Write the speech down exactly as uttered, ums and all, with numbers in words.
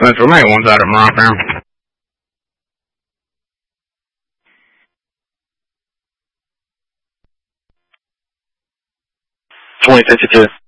Central May, one's out at Morocco. twenty fifty-two.